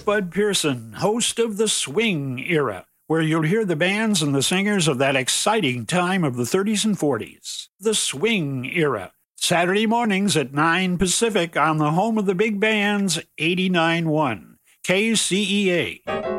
Bud Pearson, host of The Swing Era, where you'll hear the bands and the singers of that exciting time of the 30s and 40s. The Swing Era, Saturday mornings at 9 Pacific on the home of the big bands, 89.1 KCEA.